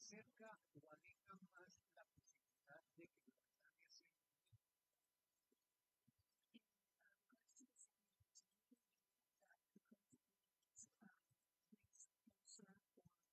acerca o aleja más la posibilidad de que